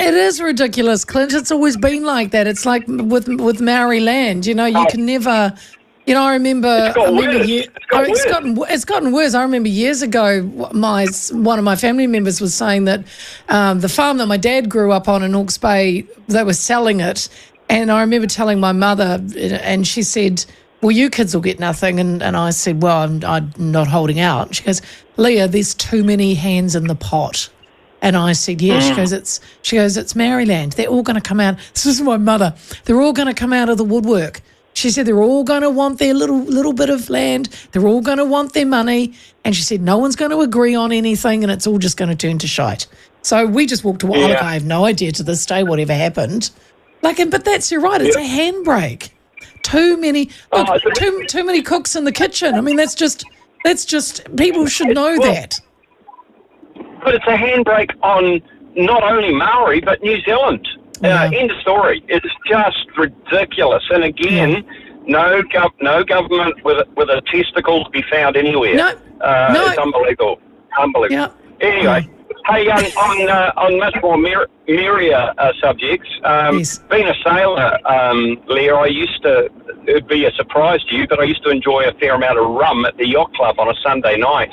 It is ridiculous, Clint. It's always been like that. It's like with Maori land. You can never. I remember. It's gotten worse. I remember years ago, one of my family members was saying that the farm that my dad grew up on in Hawke's Bay, they were selling it, and I remember telling my mother, and she said, "Well, you kids will get nothing," and I said, "Well, I'm not holding out." And she goes, "Leah, there's too many hands in the pot." And I said, "Yeah." She goes, "It's Maryland. They're all going to come out." This is my mother. They're all going to come out of the woodwork. She said they're all going to want their little bit of land. They're all going to want their money. And she said no one's going to agree on anything, and it's all just going to turn to shite. So we just walked away. Look, I have no idea to this day whatever happened. But you're right. It's a handbrake. Too many cooks in the kitchen. I mean, that's just people should know that. But it's a handbrake on not only Maori but New Zealand. End of story. It's just ridiculous. And again, no government with a testicle to be found anywhere. No. It's unbelievable. Unbelievable. Yeah. Anyway, hey, on much more merrier subjects, yes. Being a sailor, Leah, it'd be a surprise to you, but I used to enjoy a fair amount of rum at the yacht club on a Sunday night.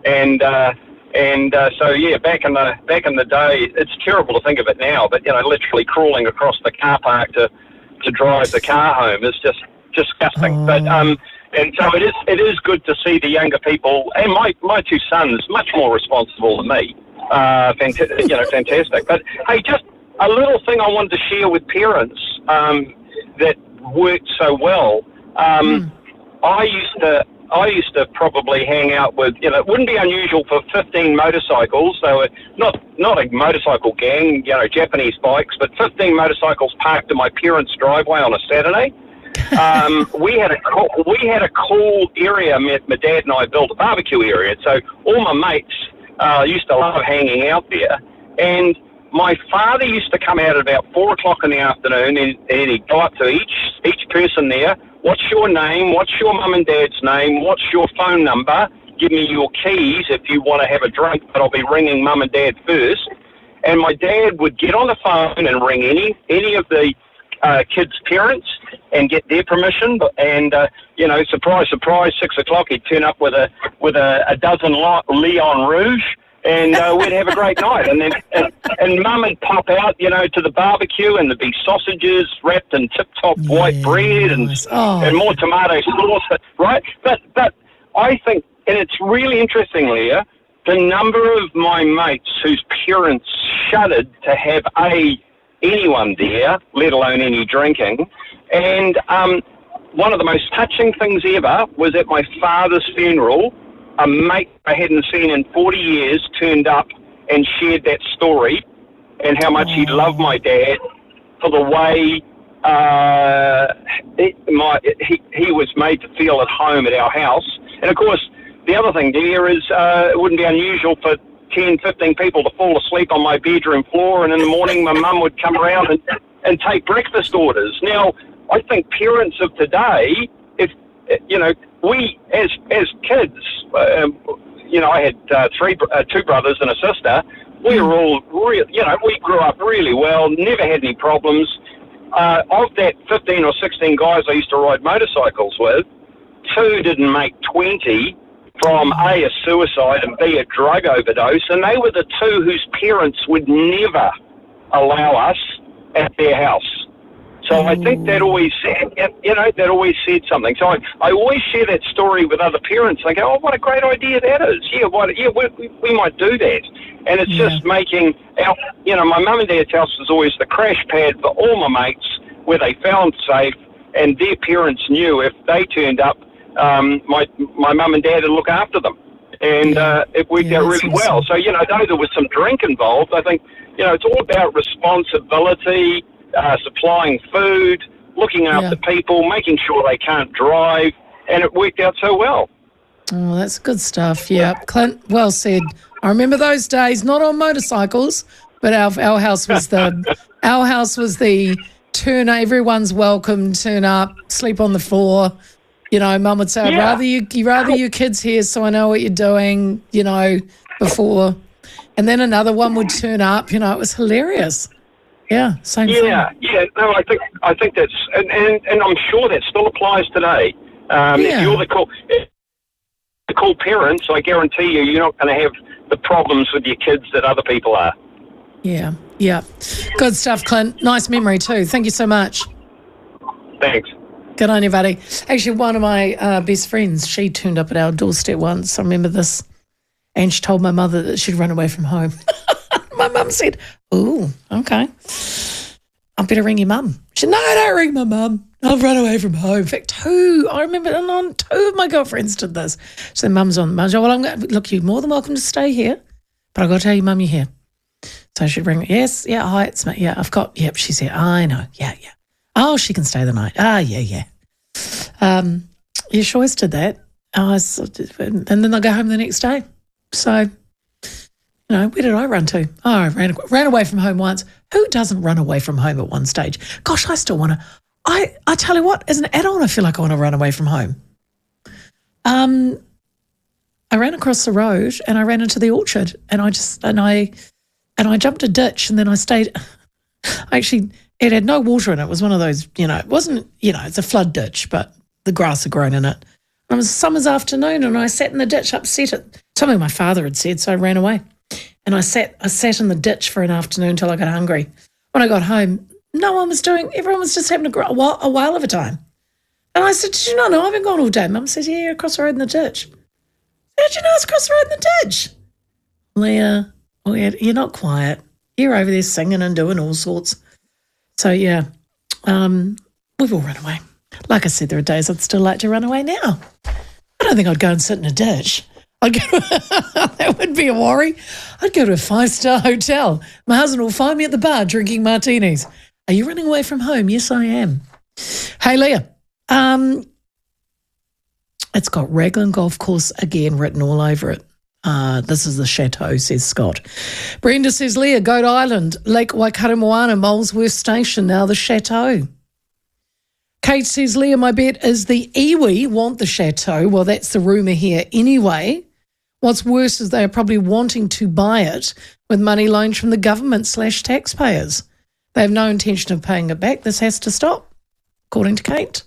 Back in the day, it's terrible to think of it now, but literally crawling across the car park to drive the car home is just disgusting. Oh. But and so it is good to see the younger people, and my two sons much more responsible than me. Fantastic. But hey, just a little thing I wanted to share with parents that worked so well. I used to probably hang out with, it wouldn't be unusual for 15 motorcycles. So not a motorcycle gang, Japanese bikes, but 15 motorcycles parked in my parents' driveway on a Saturday. We had a cool area. My dad and I built a barbecue area. So all my mates used to love hanging out there. And my father used to come out at about 4 o'clock in the afternoon, and he'd go up to each person there. What's your name? What's your mum and dad's name? What's your phone number? Give me your keys if you want to have a drink, but I'll be ringing mum and dad first. And my dad would get on the phone and ring any of the kids' parents and get their permission. And surprise, surprise, 6 o'clock he'd turn up with a dozen Leon Rouge. And we'd have a great night, and then and Mum would pop out, to the barbecue, and there'd be sausages wrapped in tip-top white bread and more tomato sauce, right? But I think, and it's really interesting, Leah, the number of my mates whose parents shuddered to have anyone there, let alone any drinking, and one of the most touching things ever was at my father's funeral. A mate I hadn't seen in 40 years turned up and shared that story and how much he loved my dad for the way he was made to feel at home at our house. And, of course, the other thing there is it wouldn't be unusual for 10, 15 people to fall asleep on my bedroom floor, and in the morning my mum would come around and take breakfast orders. Now, I think parents of today, we as kids, I had two brothers and a sister. We were all we grew up really well, never had any problems. Of that 15 or 16 guys I used to ride motorcycles with, 2 didn't make 20 from A, a suicide, and B, a drug overdose, and they were the 2 whose parents would never allow us at their house. So I think that always said something. So I always share that story with other parents. They go, "Oh, what a great idea that is! We might do that." And it's just making my mum and dad's house was always the crash pad for all my mates, where they felt safe, and their parents knew if they turned up, my mum and dad would look after them, and it worked out really well. So though there was some drink involved, I think it's all about responsibility. Supplying food, looking after people, making sure they can't drive, and it worked out so well. Oh, that's good stuff. Yeah, Clint, well said. I remember those days, not on motorcycles, but our house was the turn. Everyone's welcome. Turn up, sleep on the floor. Mum would say, "I'd rather you kids here, so I know what you're doing." Before, and then another one would turn up. It was hilarious. Yeah, same thing. Yeah. No, I think that's, and I'm sure that still applies today. If you're the cool parents, I guarantee you're not going to have the problems with your kids that other people are. Yeah. Good stuff, Clint. Nice memory too. Thank you so much. Thanks. Good on you, buddy. Actually, one of my best friends, she turned up at our doorstep once. I remember this. And she told my mother that she'd run away from home. My mum said, "Ooh, okay. I better ring your mum." She said, "No, don't ring my mum. I've run away from home." In fact, two of my girlfriends did this. So mum's on. Mum's like, "Well, look, you're more than welcome to stay here, but I've got to tell you, mum, you're here." So she'd ring, "Yes, yeah, hi, it's me. Yeah, yep, she's here. I know, yeah. Oh, she can stay the night. Yeah. Yeah, she always did that. And then they'll go home the next day. So, where did I run to? Oh, I ran away from home once. Who doesn't run away from home at one stage? Gosh, I still want to. I tell you what, as an adult, I feel like I want to run away from home. I ran across the road and I ran into the orchard and I jumped a ditch and then I stayed. Actually, it had no water in it. It was one of those, it wasn't, it's a flood ditch, but the grass had grown in it. And it was a summer's afternoon and I sat in the ditch upset at something my father had said, so I ran away. And I sat in the ditch for an afternoon until I got hungry. When I got home, everyone was just having a while of a time. And I said, "Did you not know I've been gone all day?" Mum said, "Yeah, across the road in the ditch." "How did you know it's across the road in the ditch?" "Leah, you're not quiet. You're over there singing and doing all sorts." So, yeah, we've all run away. Like I said, there are days I'd still like to run away now. I don't think I'd go and sit in a ditch. That would be a worry. I'd go to a 5-star hotel. My husband will find me at the bar drinking martinis. "Are you running away from home?" "Yes, I am." Hey, Leah, it's got Raglan Golf Course again written all over it. This is the chateau, says Scott. Brenda says, "Leah, Goat Island, Lake Waikaremoana, Molesworth Station, now the chateau." Kate says, "Leah, my bet is the iwi want the chateau." Well, that's the rumour here anyway. What's worse is they are probably wanting to buy it with money loaned from the government/taxpayers. They have no intention of paying it back. This has to stop, according to Kate.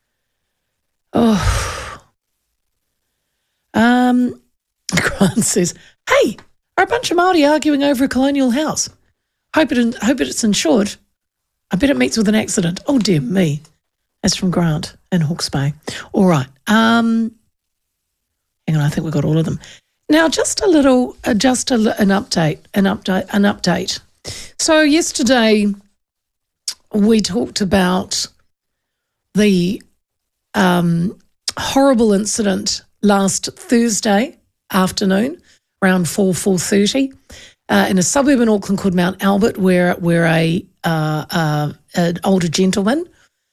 Grant says, "Hey, are a bunch of Māori arguing over a colonial house? Hope it's insured. I bet it meets with an accident." Oh, dear me. That's from Grant in Hawke's Bay. All right. Hang on, I think we've got all of them. Now, an update. So yesterday we talked about the horrible incident last Thursday afternoon, around 4:30, in a suburb in Auckland called Mount Albert, where an older gentleman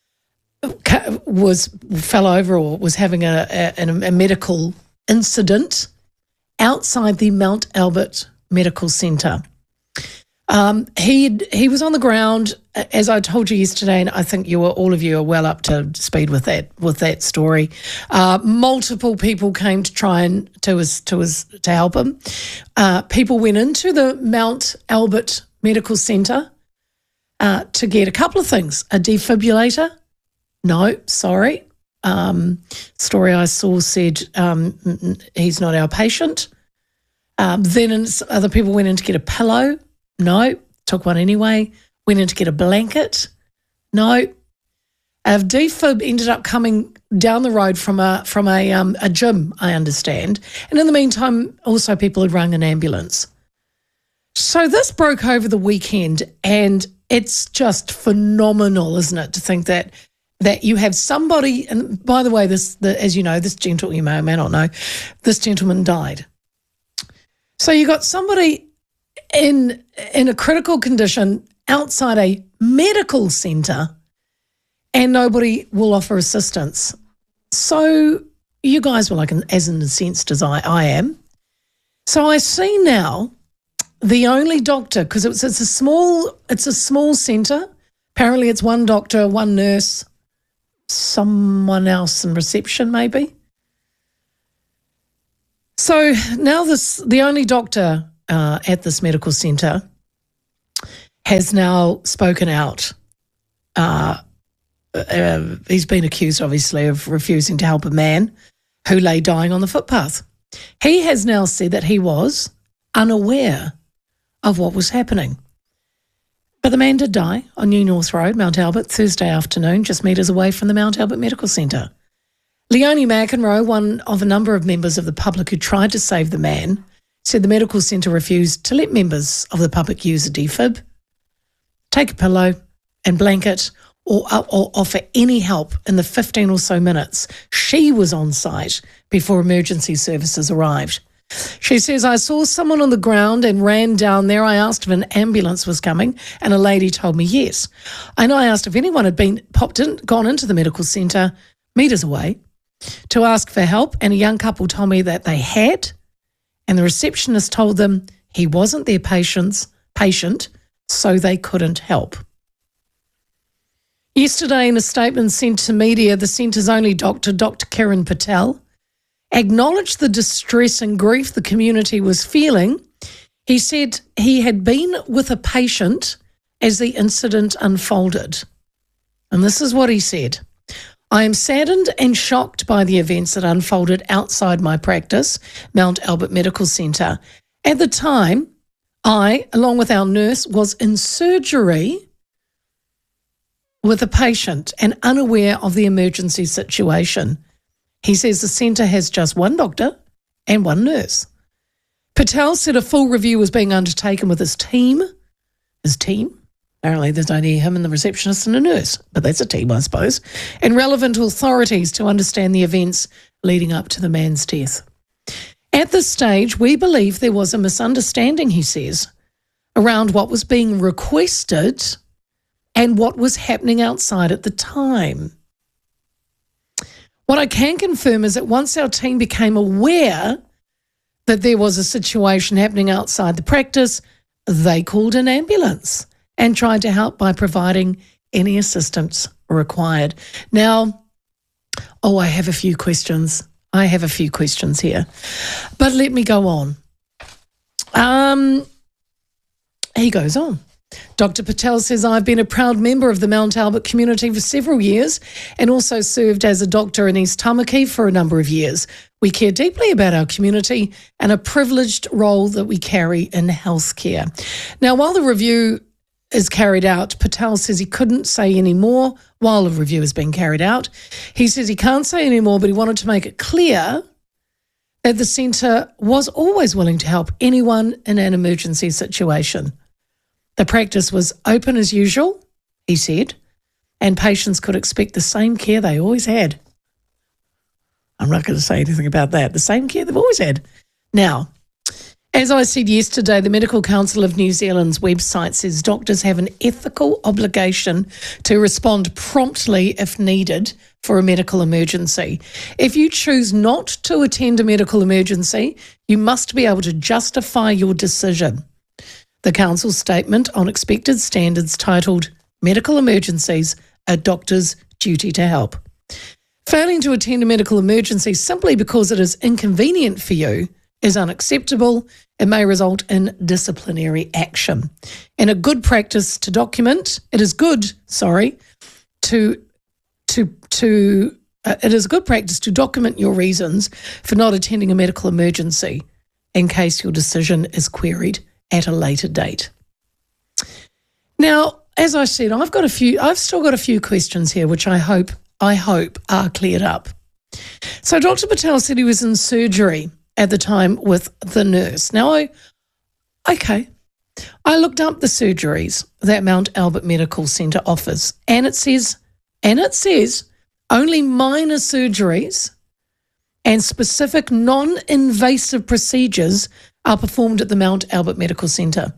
fell over or was having a medical incident outside the Mount Albert Medical Centre. He was on the ground, as I told you yesterday, and I think all of you are well up to speed with that story. Multiple people came to try and to help him. People went into the Mount Albert Medical Centre to get a couple of things: a defibrillator. No, sorry. Story I saw said he's not our patient. Then other people went in to get a pillow. No, took one anyway. Went in to get a blanket. No. Defib ended up coming down the road from a gym, I understand. And in the meantime, also people had rung an ambulance. So this broke over the weekend, and it's just phenomenal, isn't it, to think that you have somebody, and by the way, as you know, this gentleman, you may or may not know, this gentleman died. So you got somebody in a critical condition outside a medical centre and nobody will offer assistance. So you guys were like as incensed as I am. So I see now the only doctor, because it's a small centre. Apparently it's one doctor, one nurse, someone else in reception maybe. So now the only doctor at this medical centre has now spoken out. He's been accused, obviously, of refusing to help a man who lay dying on the footpath. He has now said that he was unaware of what was happening. But the man did die on New North Road, Mount Albert, Thursday afternoon, just metres away from the Mount Albert Medical Centre. Leonie McEnroe, one of a number of members of the public who tried to save the man, said the medical centre refused to let members of the public use a defib, take a pillow and blanket, or offer any help in the 15 or so minutes she was on site before emergency services arrived. She says, I saw someone on the ground and ran down there. I asked if an ambulance was coming and a lady told me yes. And I asked if anyone had gone into the medical centre metres away to ask for help, and a young couple told me that they had, and the receptionist told them he wasn't their patient, so they couldn't help. Yesterday, in a statement sent to media, the centre's only doctor, Dr. Kiran Patel, acknowledged the distress and grief the community was feeling. He said he had been with a patient as the incident unfolded. And this is what he said. I am saddened and shocked by the events that unfolded outside my practice, Mount Albert Medical Centre. At the time, I, along with our nurse, was in surgery with a patient and unaware of the emergency situation. He says the centre has just one doctor and one nurse. Patel said a full review was being undertaken with his team. Apparently there's only him and the receptionist and a nurse, but that's a team, I suppose, and relevant authorities to understand the events leading up to the man's death. At this stage, we believe there was a misunderstanding, he says, around what was being requested and what was happening outside at the time. What I can confirm is that once our team became aware that there was a situation happening outside the practice, they called an ambulance and tried to help by providing any assistance required. Now, I have a few questions. Here. But let me go on. He goes on. Dr. Patel says, I've been a proud member of the Mount Albert community for several years and also served as a doctor in East Tamaki for a number of years. We care deeply about our community and a privileged role that we carry in healthcare. Now, while the review is carried out, Patel says he couldn't say any more while the review is being carried out. He says he can't say any more, but he wanted to make it clear that the centre was always willing to help anyone in an emergency situation. The practice was open as usual, he said, and patients could expect the same care they always had. I'm not going to say anything about that. The same care they've always had. Now, as I said yesterday, the Medical Council of New Zealand's website says doctors have an ethical obligation to respond promptly if needed for a medical emergency. If you choose not to attend a medical emergency, you must be able to justify your decision. The Council's statement on expected standards titled Medical Emergencies, a Doctor's Duty to Help. Failing to attend a medical emergency simply because it is inconvenient for you is unacceptable. It may result in disciplinary action. And a good practice to document, it is good practice to document your reasons for not attending a medical emergency in case your decision is queried at a later date. Now, as I said, I've still got a few questions here, which I hope are cleared up. So Dr. Patel said he was in surgery at the time with the nurse. Now, I looked up the surgeries that Mount Albert Medical Centre offers, and it says only minor surgeries and specific non-invasive procedures are performed at the Mount Albert Medical Centre.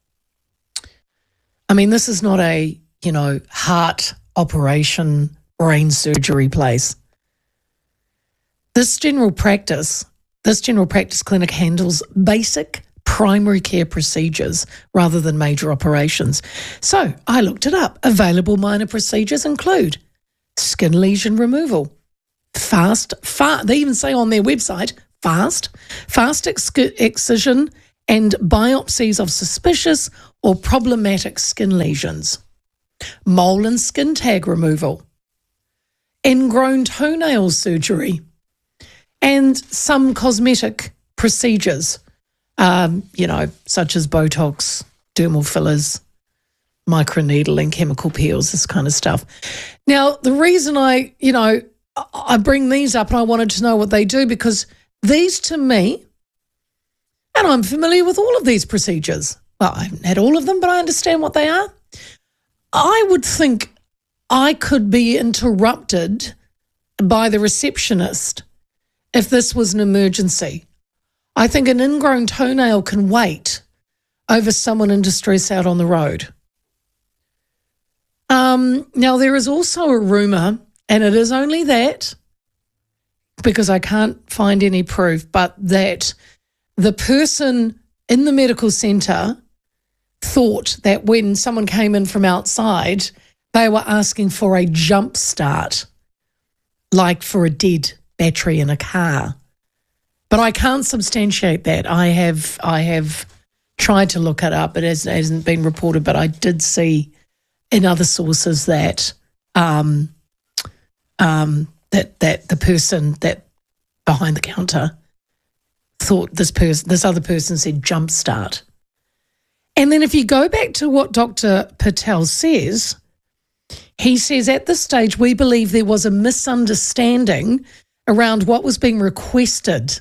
I mean, this is not a, heart operation, brain surgery place. This general practice clinic handles basic primary care procedures rather than major operations. So I looked it up. Available minor procedures include skin lesion removal, they even say on their website, fast excision and biopsies of suspicious or problematic skin lesions, mole and skin tag removal, ingrown toenail surgery, and some cosmetic procedures, such as Botox, dermal fillers, microneedling, chemical peels, this kind of stuff. Now, the reason I bring these up and I wanted to know what they do, because these to me, and I'm familiar with all of these procedures. Well, I haven't had all of them, but I understand what they are. I would think I could be interrupted by the receptionist if this was an emergency. I think an ingrown toenail can wait over someone in distress out on the road. Now, there is also a rumour, and it is only that, because I can't find any proof, but that the person in the medical centre thought that when someone came in from outside, they were asking for a jump start, like for a dead battery in a car. But I can't substantiate that. I have tried to look it up. It hasn't been reported, but I did see in other sources that that the person that behind the counter thought this other person said jump start. And then if you go back to what Dr. Patel says, he says at this stage we believe there was a misunderstanding around what was being requested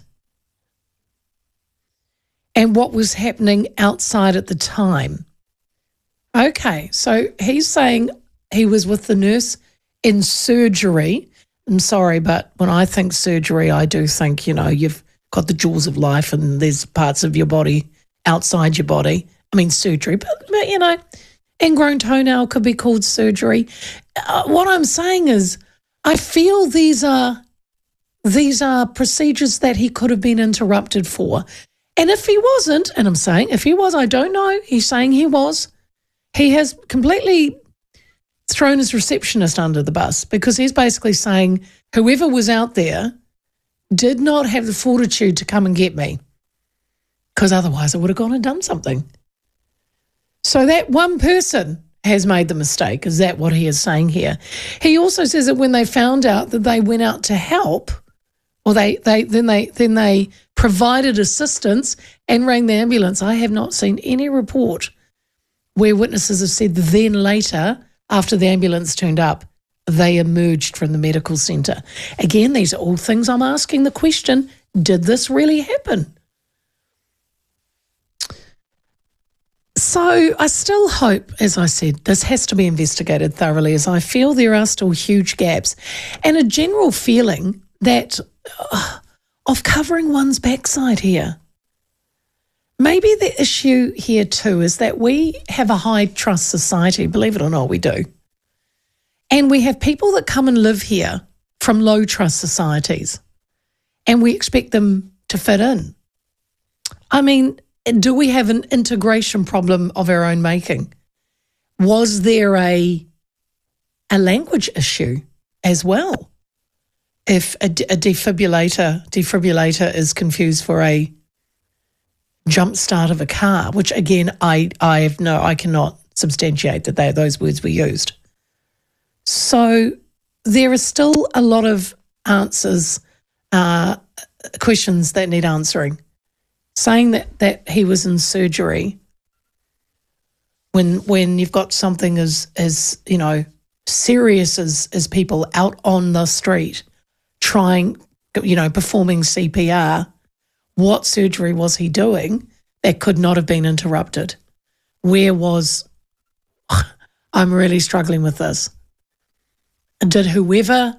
and what was happening outside at the time. Okay, so he's saying he was with the nurse in surgery. I'm sorry, but when I think surgery, I do think, you've got the jaws of life and there's parts of your body outside your body. I mean, surgery, but ingrown toenail could be called surgery. What I'm saying is I feel these are procedures that he could have been interrupted for. And if he wasn't, and I'm saying if he was, I don't know, he's saying he was, he has completely thrown his receptionist under the bus, because he's basically saying whoever was out there did not have the fortitude to come and get me, because otherwise I would have gone and done something. So that one person has made the mistake. Is that what he is saying here? He also says that when they found out that they went out to help, or then they provided assistance and rang the ambulance. I have not seen any report where witnesses have said then later, after the ambulance turned up, they emerged from the medical centre. Again, these are all things I'm asking the question, did this really happen? So I still hope, as I said, this has to be investigated thoroughly, as I feel there are still huge gaps and a general feeling that of covering one's backside here. Maybe the issue here too is that we have a high trust society, believe it or not, we do. And we have people that come and live here from low trust societies, and we expect them to fit in. I mean, do we have an integration problem of our own making? Was there a language issue as well? If a defibrillator is confused for a jump start of a car, which again, I cannot substantiate that those words were used. So there are still a lot of questions that need answering. Saying that he was in surgery when you've got something as serious as people out on the street performing CPR, what surgery was he doing that could not have been interrupted? I'm really struggling with this. Did whoever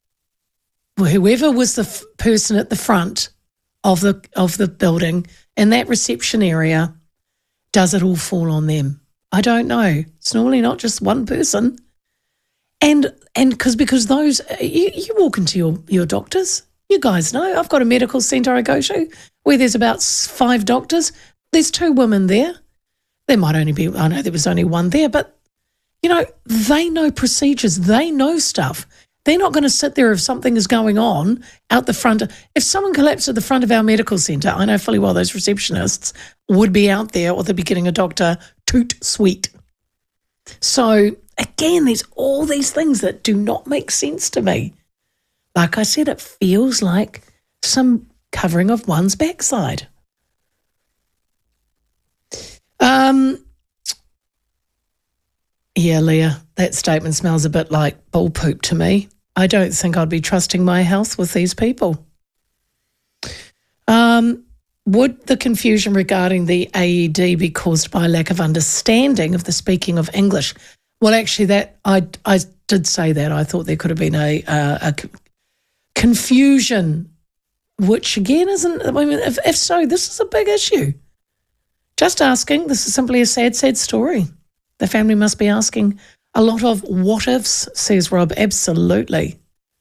was the person at the front of the building in that reception area, does it all fall on them? I don't know. It's normally not just one person. And because those, you walk into your doctors, you guys know, I've got a medical centre I go to where there's about 5 doctors. There's 2 women there. There might only be, I know there was only one there, but, they know procedures. They know stuff. They're not going to sit there if something is going on out the front. If someone collapsed at the front of our medical centre, I know fully well those receptionists would be out there, or they'd be getting a doctor toot sweet. So, again, there's all these things that do not make sense to me. Like I said, it feels like some covering of one's backside. Yeah, Leah, that statement smells a bit like bull poop to me. I don't think I'd be trusting my health with these people. Would the confusion regarding the AED be caused by a lack of understanding of the speaking of English? Well, actually, that I did say that. I thought there could have been a confusion, which again isn't. I mean, if so, this is a big issue. Just asking. This is simply a sad, sad story. The family must be asking a lot of what ifs, says Rob. Absolutely.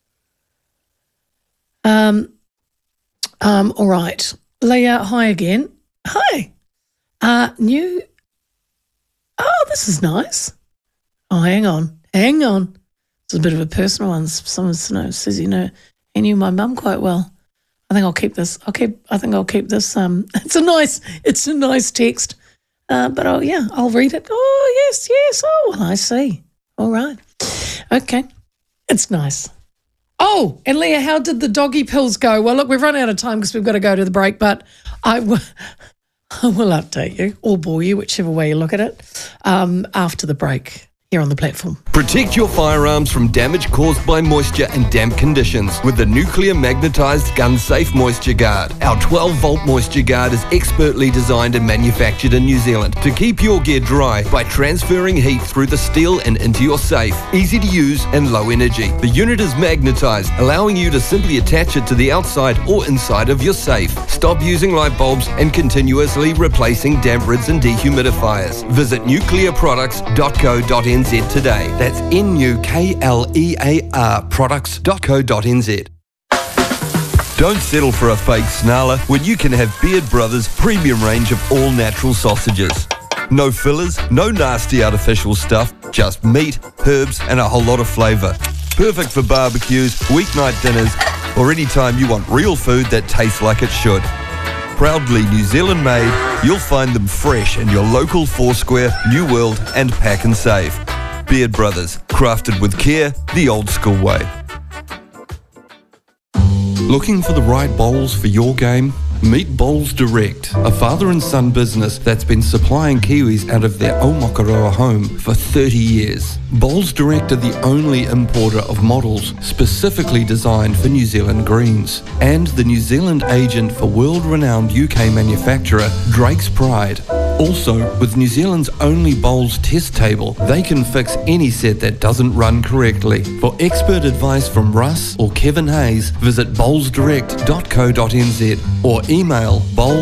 All right. Leah, hi again. Hi. Oh, this is nice. Oh, hang on. It's a bit of a personal one. Someone says, he knew my mum quite well. I think I'll keep this. I think I'll keep this. It's a nice text. But I'll read it. Oh, yes. Oh, well, I see. All right. Okay. It's nice. Oh, and Leah, how did the doggy pills go? Well, look, we've run out of time because we've got to go to the break, but I will update you or bore you, whichever way you look at it, after the break here on the platform. Protect your firearms from damage caused by moisture and damp conditions with the Nuclear Magnetised Gun Safe Moisture Guard. Our 12-volt moisture guard is expertly designed and manufactured in New Zealand to keep your gear dry by transferring heat through the steel and into your safe. Easy to use and low energy. The unit is magnetised, allowing you to simply attach it to the outside or inside of your safe. Stop using light bulbs and continuously replacing damp rids and dehumidifiers. Visit nuclearproducts.co.nz today. That's NUKLEAR products.co.nz. Don't settle for a fake snarler when you can have Beard Brothers' premium range of all-natural sausages. No fillers, no nasty artificial stuff, just meat, herbs and a whole lot of flavour. Perfect for barbecues, weeknight dinners or any time you want real food that tastes like it should. Proudly New Zealand made, you'll find them fresh in your local Foursquare, New World and Pack and Save. Beard Brothers, crafted with care, the old school way. Looking for the right bowls for your game? Meet Bowls Direct, a father and son business that's been supplying Kiwis out of their Omakaroa home for 30 years. Bowls Direct are the only importer of models specifically designed for New Zealand greens, and the New Zealand agent for world-renowned UK manufacturer Drake's Pride. Also, with New Zealand's only bowls test table, they can fix any set that doesn't run correctly. For expert advice from Russ or Kevin Hayes, visit bowlsdirect.co.nz or email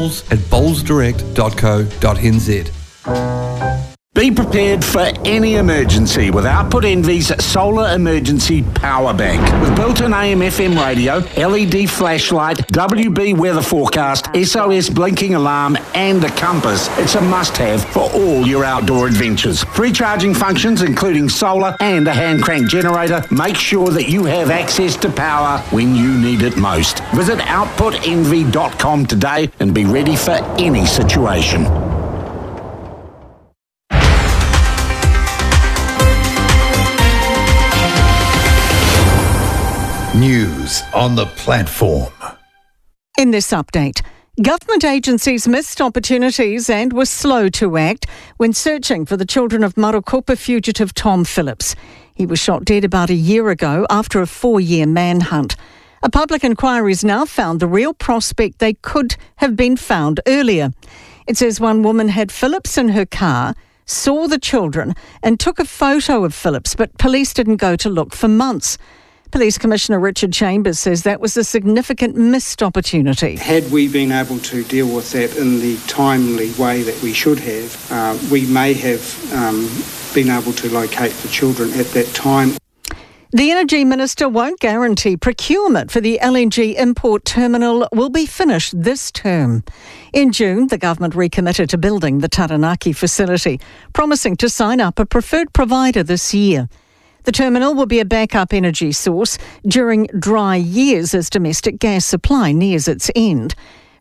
bowls@bowlsdirect.co.nz. Be prepared for any emergency with Output Envy's Solar Emergency Power Bank. With built-in AM/FM radio, LED flashlight, WB weather forecast, SOS blinking alarm and a compass, it's a must-have for all your outdoor adventures. Free charging functions including solar and a hand-crank generator make sure that you have access to power when you need it most. Visit outputenvy.com today and be ready for any situation. News on the platform. In this update, government agencies missed opportunities and were slow to act when searching for the children of Marokopa fugitive Tom Phillips. He was shot dead about a year ago after a 4-year manhunt. A public inquiry's now found the real prospect they could have been found earlier. It says one woman had Phillips in her car, saw the children and took a photo of Phillips, but police didn't go to look for months. Police Commissioner Richard Chambers says that was a significant missed opportunity. Had we been able to deal with that in the timely way that we should have, we may have been able to locate the children at that time. The Energy Minister won't guarantee procurement for the LNG import terminal will be finished this term. In June, the government recommitted to building the Taranaki facility, promising to sign up a preferred provider this year. The terminal will be a backup energy source during dry years as domestic gas supply nears its end.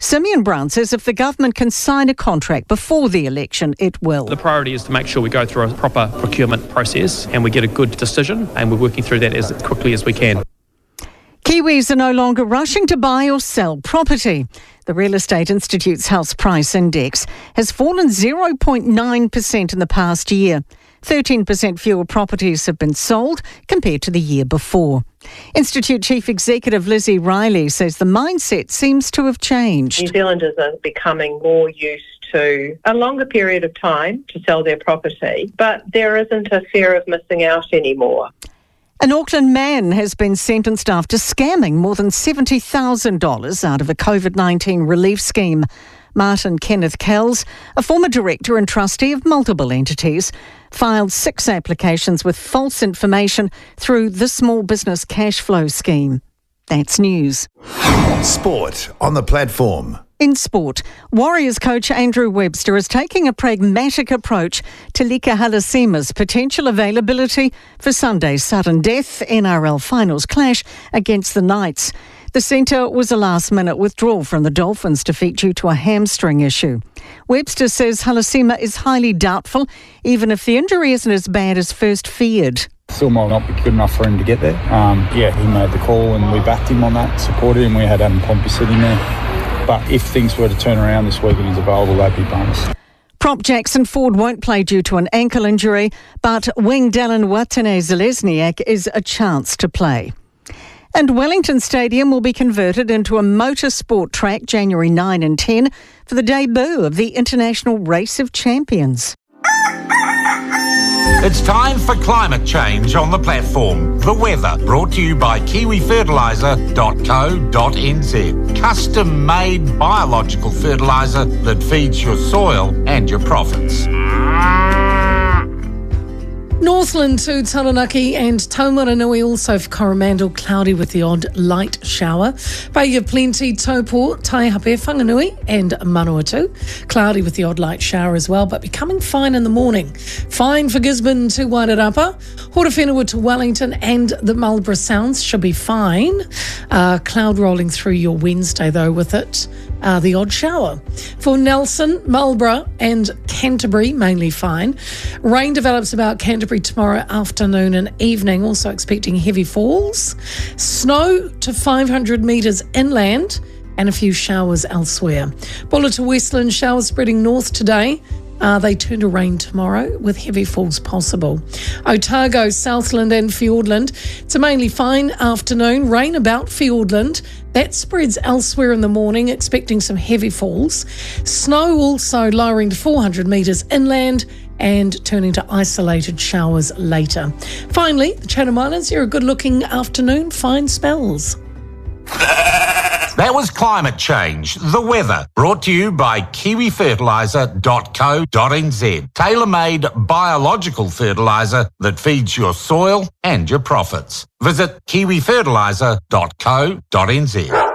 Simeon Brown says if the government can sign a contract before the election, it will. The priority is to make sure we go through a proper procurement process and we get a good decision, and we're working through that as quickly as we can. Kiwis are no longer rushing to buy or sell property. The Real Estate Institute's House Price Index has fallen 0.9% in the past year. 13% fewer properties have been sold compared to the year before. Institute Chief Executive Lizzie Riley says the mindset seems to have changed. New Zealanders are becoming more used to a longer period of time to sell their property, but there isn't a fear of missing out anymore. An Auckland man has been sentenced after scamming more than $70,000 out of a COVID-19 relief scheme. Martin Kenneth Kells, a former director and trustee of multiple entities, filed 6 applications with false information through the Small Business Cash Flow Scheme. That's news. Sport on the platform. In sport, Warriors coach Andrew Webster is taking a pragmatic approach to Lika Halasima's potential availability for Sunday's sudden death NRL Finals clash against the Knights. The centre was a last-minute withdrawal from the Dolphins defeat due to a hamstring issue. Webster says Halasima is highly doubtful, even if the injury isn't as bad as first feared. Still might not be good enough for him to get there. He made the call and we backed him on that, supported him. We had Adam Pompey sitting there. But if things were to turn around this week and he's available, that'd be bonus. Prop Jackson Ford won't play due to an ankle injury, but wing Dallin Watene-Zelezniak is a chance to play. And Wellington Stadium will be converted into a motorsport track January 9 and 10 for the debut of the International Race of Champions. It's time for climate change on the platform. The weather brought to you by kiwifertiliser.co.nz. Custom-made biological fertiliser that feeds your soil and your profits. Northland to Taranaki and Taumaranui, also for Coromandel, cloudy with the odd light shower. Bay of Plenty, Taupo, Taihape, Whanganui and Manawatu, cloudy with the odd light shower as well, but becoming fine in the morning. Fine for Gisborne to Wairarapa, Horowhenua to Wellington and the Marlborough Sounds should be fine. Cloud rolling through your Wednesday though with it. The odd shower. For Nelson, Marlborough and Canterbury, mainly fine. Rain develops about Canterbury tomorrow afternoon and evening, also expecting heavy falls. Snow to 500 metres inland and a few showers elsewhere. Bulla to Westland, showers spreading north today. They turn to rain tomorrow with heavy falls possible. Otago, Southland and Fiordland. It's a mainly fine afternoon. Rain about Fiordland. That spreads elsewhere in the morning, expecting some heavy falls. Snow also lowering to 400 metres inland and turning to isolated showers later. Finally, the Chatham Islands, you're a good-looking afternoon, fine spells. That was climate change, the weather, brought to you by kiwifertiliser.co.nz. Tailor-made biological fertiliser that feeds your soil and your profits. Visit kiwifertiliser.co.nz.